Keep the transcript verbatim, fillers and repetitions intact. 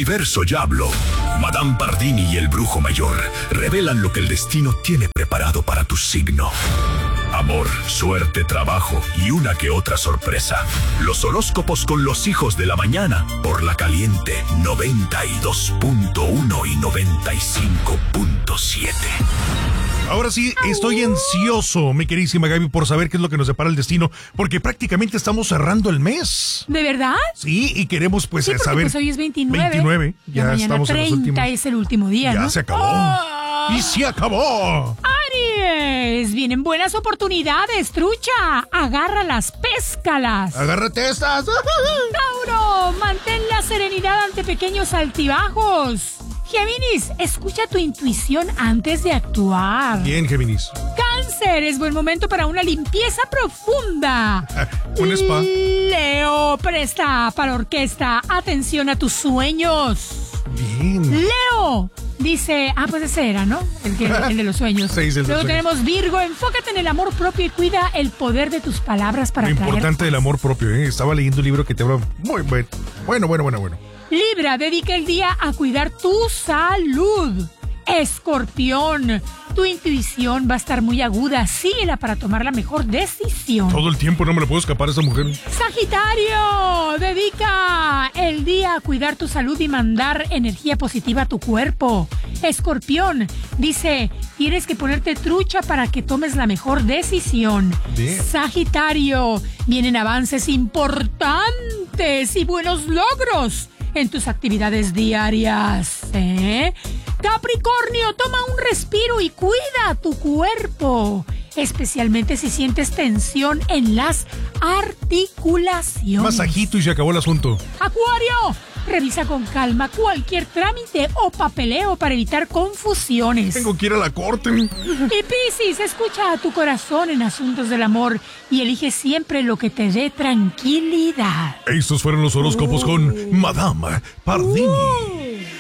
universo ya habló. Madame Pardini y el brujo mayor revelan lo que el destino tiene preparado para tu signo. Amor, suerte, trabajo y una que otra sorpresa. Los horóscopos con los hijos de la mañana por La Caliente noventa y dos punto uno y noventa y cinco punto siete. Ahora sí, estoy ansioso, mi queridísima Gaby, por saber qué es lo que nos depara el destino, porque prácticamente estamos cerrando el mes. ¿De verdad? Sí, y queremos pues sí, porque, saber. Pues hoy es veintinueve. veintinueve, ya mañana estamos en los últimos. treinta es el último día, Ya ¿no? se acabó. Oh. Y se acabó. Aries, vienen buenas oportunidades, trucha. Agárralas, péscalas. Agárrate estas. Tauro, mantén la serenidad ante pequeños altibajos. Géminis, escucha tu intuición antes de actuar. Bien, Géminis. Cáncer, es buen momento para una limpieza profunda. Un spa. Leo, presta para la orquesta atención a tus sueños. Bien. Leo, dice, ah, pues ese era, ¿no? El, que, el de los sueños. Sí, el Luego sueños. tenemos Virgo, enfócate en el amor propio y cuida el poder de tus palabras para Lo atraer. importante del amor propio, ¿eh? Estaba leyendo un libro que te habla muy bueno. Bueno, bueno, bueno, bueno. Libra, dedica el día a cuidar tu salud. Escorpión, tu intuición va a estar muy aguda. Síguela para tomar la mejor decisión. Todo el tiempo no me la puedo escapar a esa mujer. Sagitario, dedica el día a cuidar tu salud y mandar energía positiva a tu cuerpo. Escorpión, dice, tienes que ponerte trucha para que tomes la mejor decisión. Bien. Sagitario, vienen avances importantes y buenos logros en tus actividades diarias, ¿eh? Capricornio, toma un respiro y cuida tu cuerpo, especialmente si sientes tensión en las articulaciones. Masajito y se acabó el asunto. Acuario, revisa con calma cualquier trámite o papeleo para evitar confusiones. Tengo que ir a la corte. Y Piscis, escucha a tu corazón en asuntos del amor y elige siempre lo que te dé tranquilidad. Estos fueron los horóscopos con Madame Pardini.